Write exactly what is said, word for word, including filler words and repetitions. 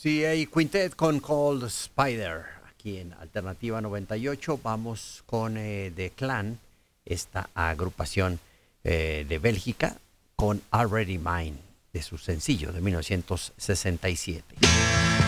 C A Quintet con Cold Spider. Aquí en Alternativa noventa y ocho vamos con eh, The Clan, esta agrupación eh, de Bélgica, con Already Mine, de su sencillo de mil novecientos sesenta y siete.